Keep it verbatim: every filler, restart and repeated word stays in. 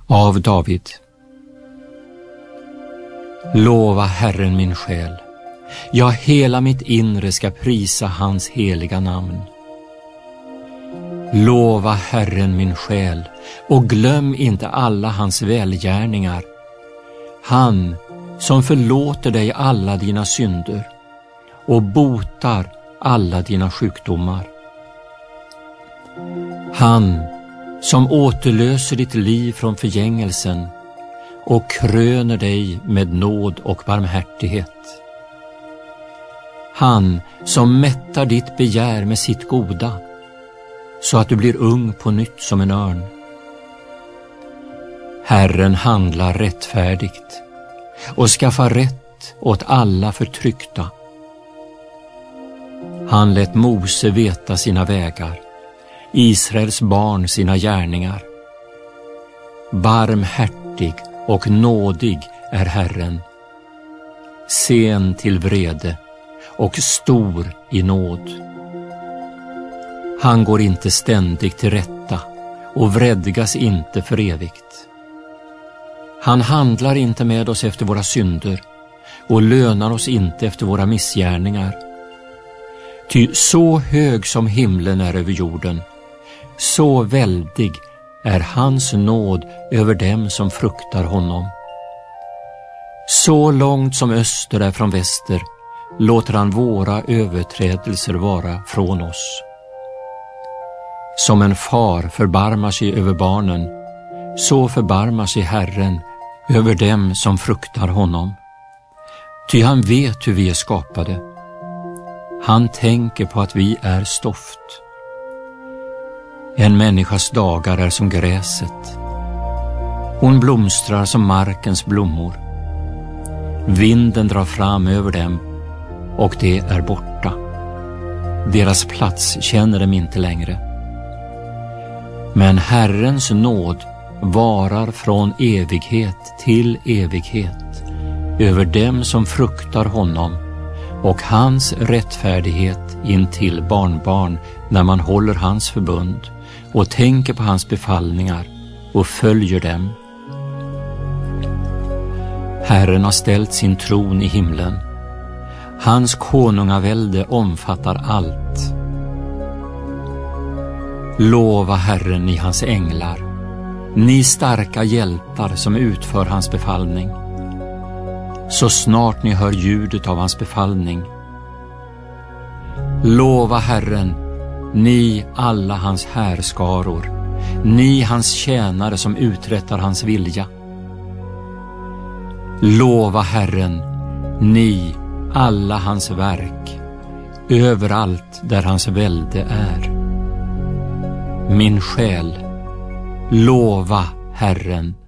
Av David. Lova Herren min själ. Ja, hela mitt inre ska prisa hans heliga namn. Lova Herren min själ och glöm inte alla hans välgärningar. Han som förlåter dig alla dina synder och botar alla dina sjukdomar. Han som återlöser ditt liv från förgängelsen och kröner dig med nåd och barmhärtighet. Han som mättar ditt begär med sitt goda, så att du blir ung på nytt som en örn. Herren handlar rättfärdigt och skaffar rätt åt alla förtryckta. Han lät Mose veta sina vägar, Israels barn sina gärningar. Barmhärtig och nådig är Herren, sen till vrede och stor i nåd. Han går inte ständigt till rätta och vredgas inte för evigt. Han handlar inte med oss efter våra synder och lönar oss inte efter våra missgärningar. Ty så hög som himlen är över jorden, så väldig är hans nåd över dem som fruktar honom. Så långt som öster är från väster låter han våra överträdelser vara från oss. Som en far förbarmar sig över barnen, så förbarmar sig Herren över dem som fruktar honom. Ty han vet hur vi är skapade. Han tänker på att vi är stoft. En människas dagar är som gräset. Hon blomstrar som markens blommor. Vinden drar fram över dem och det är borta. Deras plats känner dem inte längre. Men Herrens nåd varar från evighet till evighet över dem som fruktar honom, och hans rättfärdighet in till barnbarn när man håller hans förbund och tänker på hans befallningar och följer dem. Herren har ställt sin tron i himlen. Hans konungavälde omfattar allt. Lova Herren i hans änglar, ni starka hjältar som utför hans befallning. Så snart ni hör ljudet av hans befallning. Lova Herren, ni alla hans härskaror, ni hans tjänare som uträttar hans vilja. Lova Herren, ni alla hans verk, överallt där hans välde är. Min själ, lova Herren.